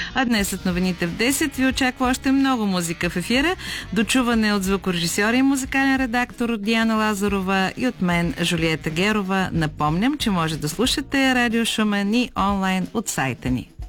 А днес след новините в 10 ви очаква още много музика в ефира. Дочуване от звукорежисьора и музикален редактор от Диана Лазарова и от мен, Жулиета Герова. Напомням, че може да слушате Радио Шумен и онлайн от сайта ни.